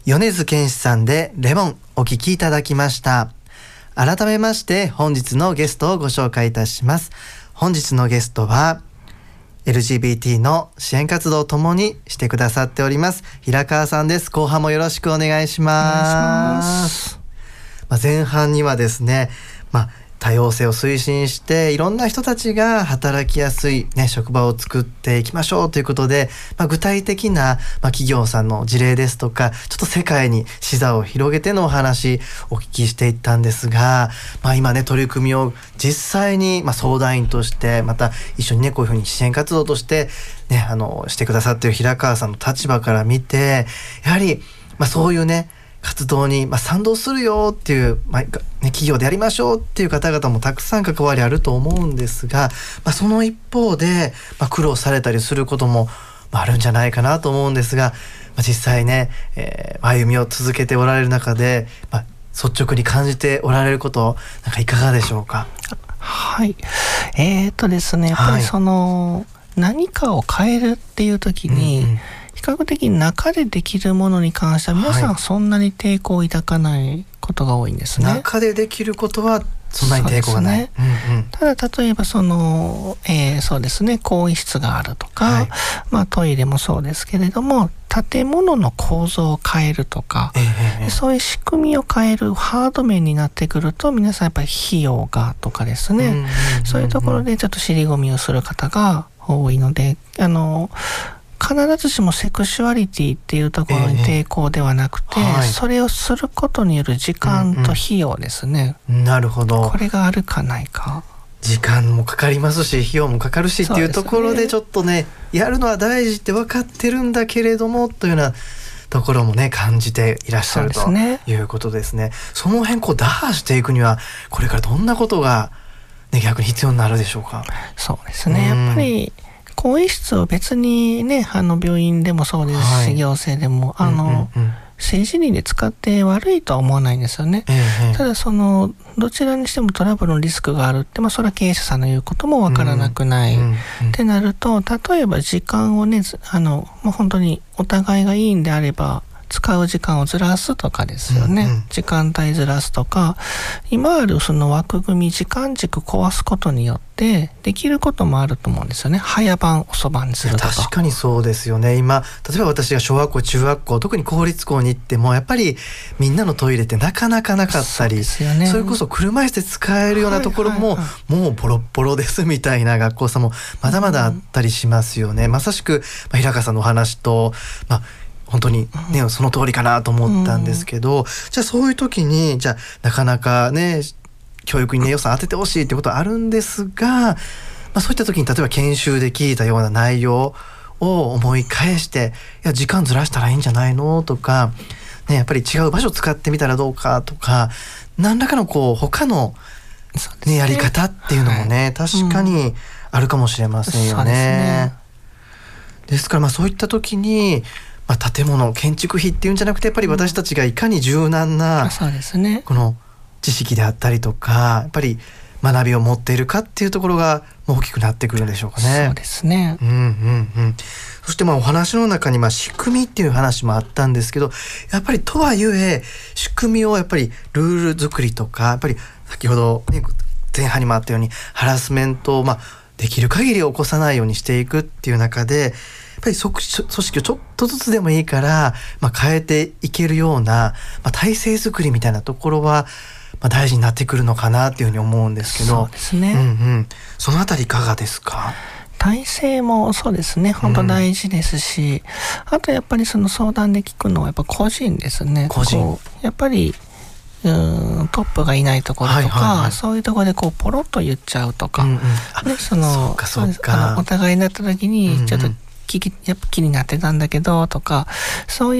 米津玄師さんでレモンお聴きいただきました。改めまして本日のゲストをご紹介いたします。本日のゲストは LGBT の支援活動をともにしてくださっております平川さんです。後半もよろしくお願いします。前半にはですね、多様性を推進していろんな人たちが働きやすい、職場を作っていきましょうということで、具体的な、企業さんの事例ですとかちょっと世界に視座を広げてのお話お聞きしていったんですが、今ね取り組みを実際に、相談員としてまた一緒にねこういうふうに支援活動としてねしてくださっている平川さんの立場から見てやはり、そういうね活動に賛同するよっていう、企業でやりましょうっていう方々もたくさん関わりあると思うんですが、その一方で、苦労されたりすることも、あるんじゃないかなと思うんですが、実際ね、歩みを続けておられる中で、率直に感じておられることいかがでしょうか。 はい、ですねやっぱり何かを変えるっていう時に、比較的中でできるものに関しては皆さんそんなに抵抗を抱かないことが多いんですね。 中でできることはそんなに抵抗がない。 ただ例えばそうですね更衣室があるとか、トイレもそうですけれども建物の構造を変えるとか、そういう仕組みを変えるハード面になってくると皆さんやっぱり費用がとかですね、そういうところでちょっと尻込みをする方が多いので必ずしもセクシュアリティっていうところに抵抗ではなくて、それをすることによる時間と費用ですね。 なるほど。 これがあるかないか。 時間もかかりますし費用もかかるしっていうところでちょっとねやるのは大事って分かってるんだけれどもというようなところもね感じていらっしゃるということですね。その辺打破していくにはこれからどんなことが、逆に必要になるでしょうか。 そうですね、やっぱり更衣室を別にね病院でもそうですし、行政でも政治人で使って悪いとは思わないんですよね。ただどちらにしてもトラブルのリスクがあるって、それは経営者さんの言うこともわからなくない、ってなると例えば時間をねもう本当にお互いがいいんであれば使う時間をずらすとかですよね、時間帯ずらすとか今ある枠組み時間軸壊すことによってできることもあると思うんですよね。早番遅番にするとか。 確かにそうですよね。今例えば私が小学校中学校特に公立校に行ってもやっぱりみんなのトイレってなかなかなかったり それこそ車椅子で使えるようなところも、もうボロッボロですみたいな学校さんもまだまだあったりしますよね。まさしく、平川さんのお話と本当にね、その通りかなと思ったんですけど、じゃあそういう時になかなかね教育に予算当ててほしいってことはあるんですが、そういった時に例えば研修で聞いたような内容を思い返して時間ずらしたらいいんじゃないのとか、やっぱり違う場所使ってみたらどうかとか何らかの他の、やり方っていうのもね、確かにあるかもしれませんよね。ですからそういった時に建物建築費っていうんじゃなくてやっぱり私たちがいかに柔軟な、この知識であったりとかやっぱり学びを持っているかっていうところが大きくなってくるんでしょうかね。 そうですね。 そしてお話の中に仕組みっていう話もあったんですけど、やっぱりとはいえ仕組みをやっぱりルール作りとかやっぱり先ほど、前半にもあったようにハラスメントをできる限り起こさないようにしていくっていう中でやっぱり組織をちょっとずつでもいいから、変えていけるような、体制作りみたいなところは、大事になってくるのかなっていうふうに思うんですけど。 そうですね。 そのあたりいかがですか？ 体制もそうですね本当大事ですし、あとやっぱり相談で聞くのはやっぱ個人ですね。やっぱりトップがいないところとか、そういうところでポロッと言っちゃうとか、お互いになった時にちょっとやっぱ気になってたんだけどとか、そういう